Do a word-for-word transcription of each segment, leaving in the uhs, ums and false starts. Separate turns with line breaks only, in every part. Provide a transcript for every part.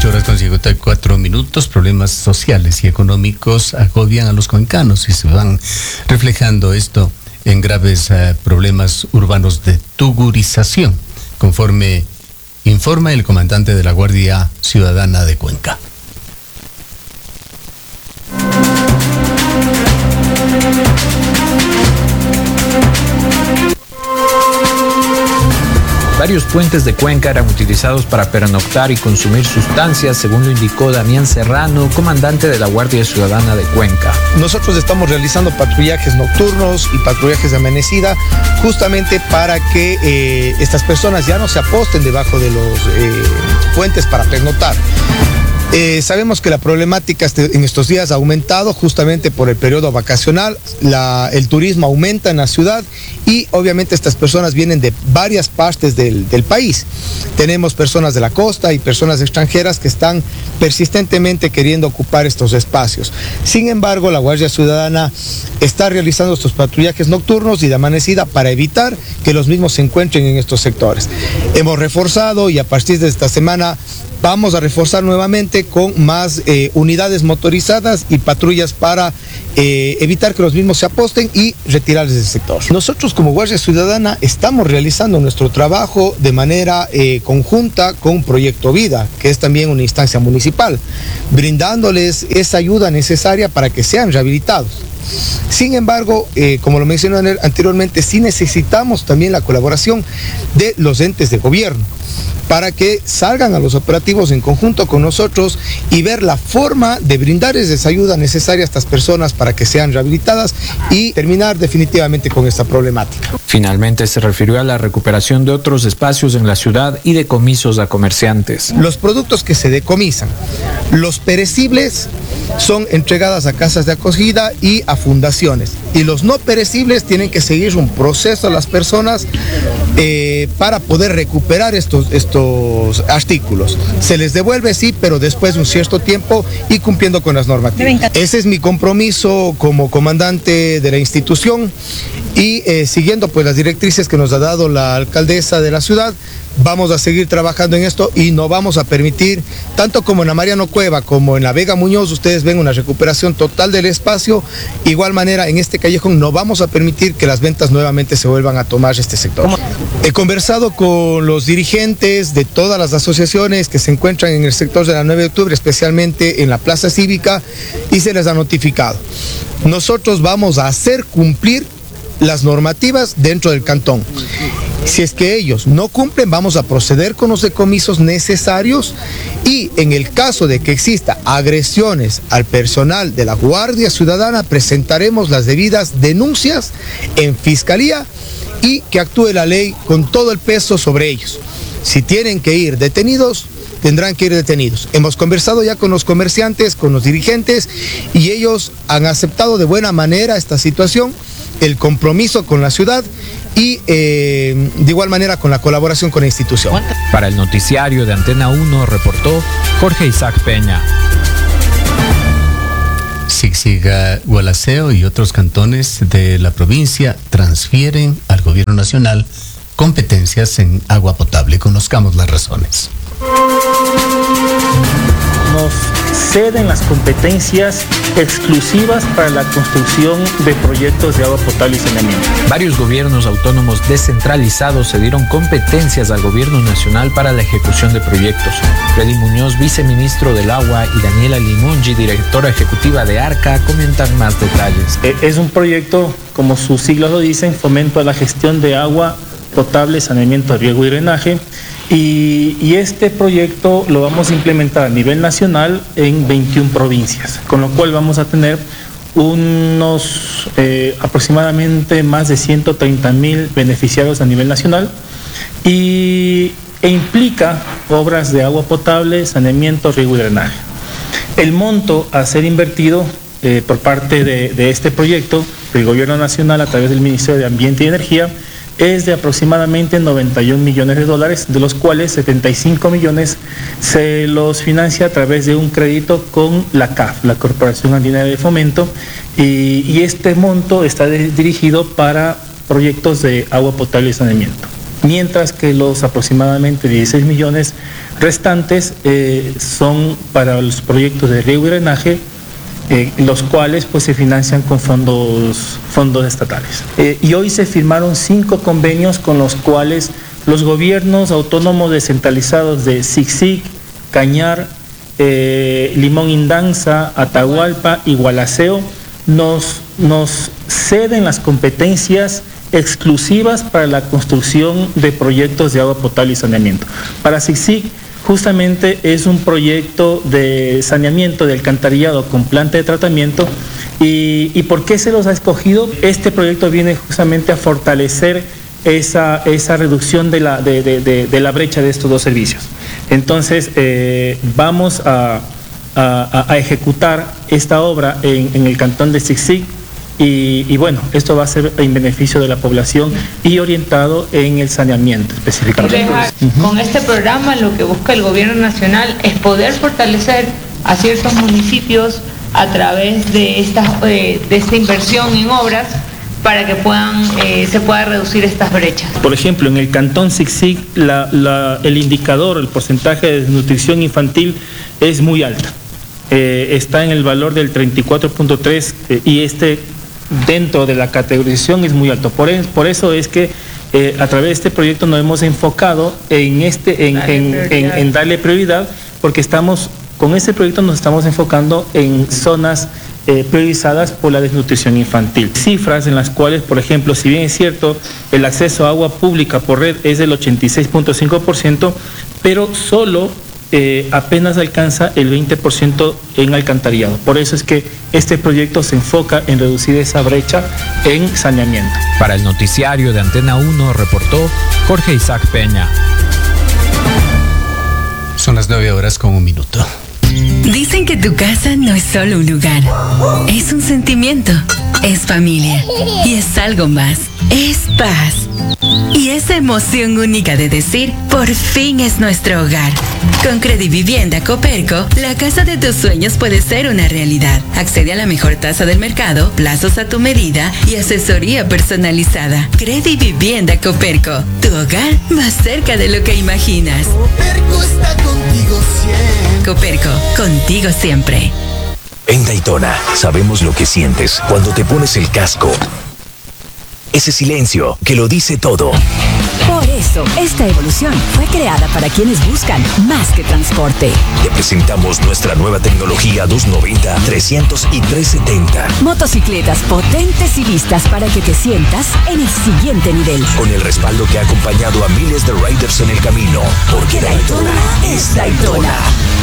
ocho horas con cincuenta y cuatro minutos. Problemas sociales y económicos agobian a los cuencanos y se van reflejando esto en graves uh, problemas urbanos de tugurización, conforme informa el comandante de la Guardia Ciudadana de Cuenca.
Varios puentes de Cuenca eran utilizados para pernoctar y consumir sustancias, según lo indicó Damián Serrano, comandante de la Guardia Ciudadana de Cuenca.
Nosotros estamos realizando patrullajes nocturnos y patrullajes de amanecida justamente para que eh, estas personas ya no se aposten debajo de los eh, puentes para pernoctar. Eh, sabemos que la problemática este, en estos días ha aumentado justamente por el periodo vacacional, la, el turismo aumenta en la ciudad y obviamente estas personas vienen de varias partes del, del país. Tenemos personas de la costa y personas extranjeras que están persistentemente queriendo ocupar estos espacios. Sin embargo, la Guardia Ciudadana está realizando estos patrullajes nocturnos y de amanecida para evitar que los mismos se encuentren en estos sectores. Hemos reforzado y a partir de esta semana vamos a reforzar nuevamente con más eh, unidades motorizadas y patrullas para eh, evitar que los mismos se aposten y retirarles del sector. Nosotros como Guardia Ciudadana estamos realizando nuestro trabajo de manera eh, conjunta con Proyecto Vida, que es también una instancia municipal, brindándoles esa ayuda necesaria para que sean rehabilitados. Sin embargo, eh, como lo mencioné anteriormente, sí necesitamos también la colaboración de los entes de gobierno para que salgan a los operativos en conjunto con nosotros y ver la forma de brindarles esa ayuda necesaria a estas personas para que sean rehabilitadas y terminar definitivamente con esta problemática.
Finalmente se refirió a la recuperación de otros espacios en la ciudad y decomisos a comerciantes.
Los productos que se decomisan, los perecibles son entregadas a casas de acogida y a fundaciones, y los no perecibles tienen que seguir un proceso a las personas eh, para poder recuperar estos, estos artículos. Se les devuelve, sí, pero después de un cierto tiempo y cumpliendo con las normativas. Ese es mi compromiso como comandante de la institución y eh, siguiendo pues las directrices que nos ha dado la alcaldesa de la ciudad, vamos a seguir trabajando en esto y no vamos a permitir, tanto como en la Mariano Cueva como en la Vega Muñoz, ustedes ven una recuperación total del espacio. Igual manera, en este callejón no vamos a permitir que las ventas nuevamente se vuelvan a tomar este sector. He conversado con los dirigentes de todas las asociaciones que se encuentran en el sector de la nueve de octubre, especialmente en la Plaza Cívica, y se les ha notificado. Nosotros vamos a hacer cumplir las normativas dentro del cantón. Si es que ellos no cumplen, vamos a proceder con los decomisos necesarios y en el caso de que exista agresiones al personal de la Guardia Ciudadana, presentaremos las debidas denuncias en Fiscalía y que actúe la ley con todo el peso sobre ellos. Si tienen que ir detenidos, tendrán que ir detenidos. Hemos conversado ya con los comerciantes, con los dirigentes y ellos han aceptado de buena manera esta situación, el compromiso con la ciudad y eh, de igual manera con la colaboración con la institución.
Para el noticiario de Antena uno reportó Jorge Isaac Peña.
Sixiga, Gualaceo y otros cantones de la provincia transfieren al gobierno nacional competencias en agua potable. Conozcamos las razones.
Nos ceden las competencias exclusivas para la construcción de proyectos de agua potable y saneamiento.
Varios gobiernos autónomos descentralizados cedieron competencias al gobierno nacional para la ejecución de proyectos. Freddy Muñoz, viceministro del Agua, y Daniela Limongi, directora ejecutiva de ARCA, comentan más detalles.
Es un proyecto, como sus siglas lo dicen, fomento a la gestión de agua potable, saneamiento, riego y drenaje. Y, y este proyecto lo vamos a implementar a nivel nacional en veintiuna provincias, con lo cual vamos a tener unos eh, aproximadamente más de ciento treinta mil beneficiarios a nivel nacional y, e implica obras de agua potable, saneamiento, riego y drenaje. El monto a ser invertido eh, por parte de, de este proyecto del Gobierno Nacional a través del Ministerio de Ambiente y Energía es de aproximadamente noventa y un millones de dólares, de los cuales setenta y cinco millones se los financia a través de un crédito con la C A F, la Corporación Andina de Fomento, y, y este monto está de, dirigido para proyectos de agua potable y saneamiento. mientras que los aproximadamente dieciséis millones restantes eh, son para los proyectos de riego y drenaje, eh, los cuales pues se financian con fondos, fondos estatales. Eh, y hoy se firmaron cinco convenios con los cuales los gobiernos autónomos descentralizados de Sixic, Cañar, eh, Limón Indanza, Atahualpa y Gualaceo nos, nos ceden las competencias exclusivas para la construcción de proyectos de agua potable y saneamiento. Para Sixic justamente es un proyecto de saneamiento de alcantarillado con planta de tratamiento. ¿Y, y por qué se los ha escogido? Este proyecto viene justamente a fortalecer esa, esa reducción de la, de, de, de, de la brecha de estos dos servicios. Entonces eh, vamos a, a, a ejecutar esta obra en, en el cantón de Sixic. Y, y bueno, esto va a ser en beneficio de la población y orientado en el saneamiento específicamente.
Con este programa lo que busca el gobierno nacional es poder fortalecer a ciertos municipios a través de esta, de esta inversión en obras para que puedan, eh, se pueda reducir estas brechas.
Por ejemplo, en el cantón Sixic la, la, el indicador, el porcentaje de desnutrición infantil es muy alta. Eh, está en el valor del treinta y cuatro punto tres eh, y este dentro de la categorización es muy alto. Por, es, por eso es que eh, a través de este proyecto nos hemos enfocado en, este, en, en, en, en darle prioridad, porque estamos, con este proyecto nos estamos enfocando en zonas eh, priorizadas por la desnutrición infantil. Cifras en las cuales, por ejemplo, si bien es cierto, el acceso a agua pública por red es del ochenta y seis punto cinco por ciento, pero solo Eh, apenas alcanza el veinte por ciento en alcantarillado. Por eso es que este proyecto se enfoca en reducir esa brecha en saneamiento.
Para el noticiario de Antena uno reportó Jorge Isaac Peña.
Son las nueve horas con un minuto.
Dicen que tu casa no es solo un lugar, es un sentimiento, es familia y es algo más, es paz. Y esa emoción única de decir, por fin es nuestro hogar. Con Credivivienda Coperco, la casa de tus sueños puede ser una realidad. Accede a la mejor tasa del mercado, plazos a tu medida y asesoría personalizada. Credivivienda Coperco, tu hogar más cerca de lo que imaginas.
Coperco está contigo siempre.
Coperco, contigo siempre.
En Daytona, sabemos lo que sientes cuando te pones el casco. Ese silencio que lo dice todo.
Por eso, esta evolución fue creada para quienes buscan más que transporte.
Te presentamos nuestra nueva tecnología doscientos noventa, trescientos y trescientos setenta.
Motocicletas potentes y listas para que te sientas en el siguiente nivel.
Con el respaldo que ha acompañado a miles de riders en el camino. Porque Daytona es Daytona.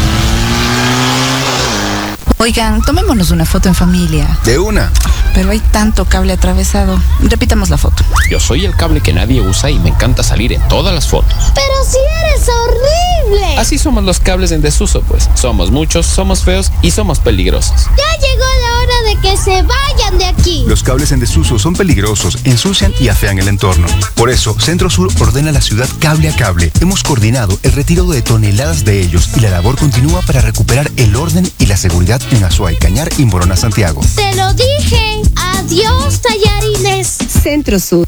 Oigan, tomémonos una foto en familia.
De una.
Pero hay tanto cable atravesado. Repitamos la foto.
Yo soy el cable que nadie usa y me encanta salir en todas las fotos.
¡Pero si eres horrible!
Así somos los cables en desuso, pues. Somos muchos, somos feos y somos peligrosos.
¡Ya llegó la hora de que se vayan de aquí!
Los cables en desuso son peligrosos, ensucian y afean el entorno. Por eso, Centro Sur ordena a la ciudad cable a cable. Hemos coordinado el retiro de toneladas de ellos y la labor continúa para recuperar el orden y la seguridad en Azuay, Cañar y Morona, Santiago.
¡Te lo dije! ¡Adiós, tallarines!
Centro Sur.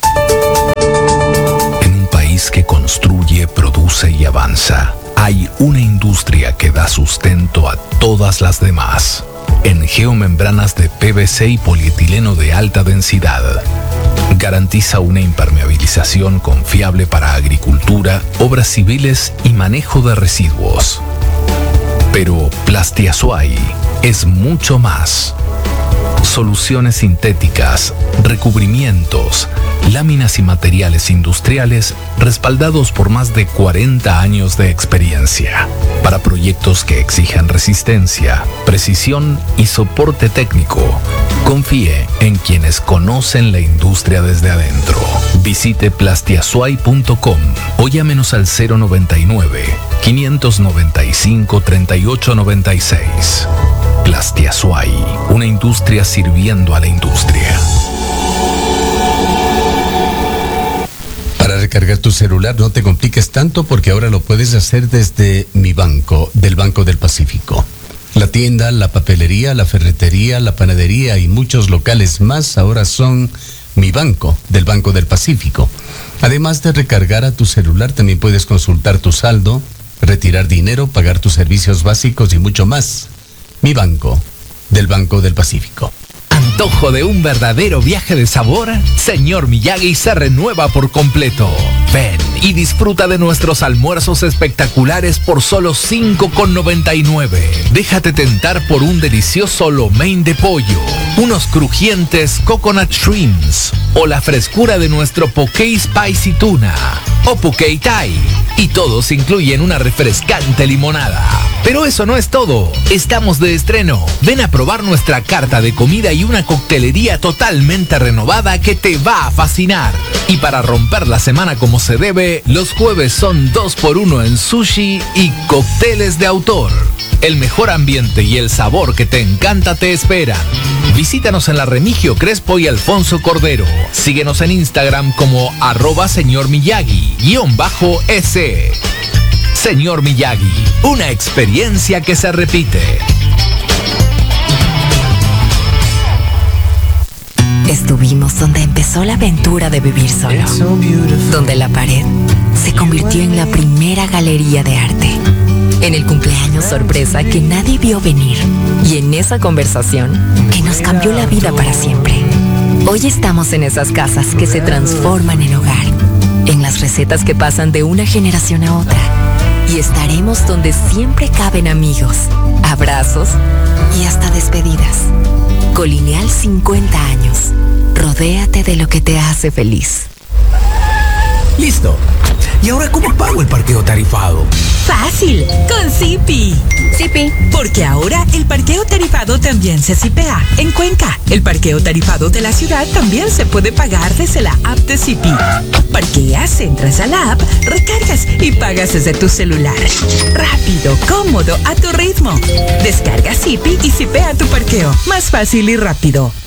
En un país que construye, produce y avanza, hay una industria que da sustento a todas las demás. En geomembranas de P V C y polietileno de alta densidad. Garantiza una impermeabilización confiable para agricultura, obras civiles y manejo de residuos. Pero Plastiazuay es mucho más. Soluciones sintéticas, recubrimientos, láminas y materiales industriales respaldados por más de cuarenta años de experiencia. Para proyectos que exijan resistencia, precisión y soporte técnico, confíe en quienes conocen la industria desde adentro. Visite plastiazuay punto com o llámenos al cero noventa y nueve, quinientos noventa y cinco, treinta y ocho noventa y seis. Plastiazuay, una industria sirviendo a la industria.
Para recargar tu celular no te compliques tanto porque ahora lo puedes hacer desde Mi Banco, del Banco del Pacífico. La tienda, la papelería, la ferretería, la panadería y muchos locales más ahora son Mi Banco, del Banco del Pacífico. Además de recargar a tu celular, también puedes consultar tu saldo, retirar dinero, pagar tus servicios básicos y mucho más. Mi banco, del Banco del Pacífico.
¿Antojo de un verdadero viaje de sabor? Señor Miyagi se renueva por completo. Ven y disfruta de nuestros almuerzos espectaculares por solo cinco con noventa y nueve. Déjate tentar por un delicioso lo mein de pollo, unos crujientes coconut shrimps o la frescura de nuestro poke spicy tuna o poke thai. Y todos incluyen una refrescante limonada. Pero eso no es todo. Estamos de estreno. Ven a probar nuestra carta de comida y una coctelería totalmente renovada que te va a fascinar. Y para romper la semana como se debe, los jueves son dos por uno en sushi y cócteles de autor. El mejor ambiente y el sabor que te encanta te esperan. Visítanos en la Remigio Crespo y Alfonso Cordero. Síguenos en Instagram como arroba señor Miyagi, guión bajo S. Señor Miyagi, una experiencia que se repite.
Estuvimos donde empezó la aventura de vivir solo, donde la pared se convirtió en la primera galería de arte, en el cumpleaños sorpresa que nadie vio venir y en esa conversación que nos cambió la vida para siempre. Hoy estamos en esas casas que se transforman en hogar, en las recetas que pasan de una generación a otra, y estaremos donde siempre caben amigos, abrazos y hasta despedidas. Colineal cincuenta años. Rodéate de lo que te hace feliz.
Listo. ¿Y ahora cómo pago el parqueo tarifado?
Fácil, con Zipi.
Zipi.
Porque ahora el parqueo tarifado también se zipea en Cuenca. El parqueo tarifado de la ciudad también se puede pagar desde la app de Zipi. Parqueas, entras a la app, recargas y pagas desde tu celular. Rápido, cómodo, a tu ritmo. Descarga Zipi y zipea tu parqueo. Más fácil y rápido.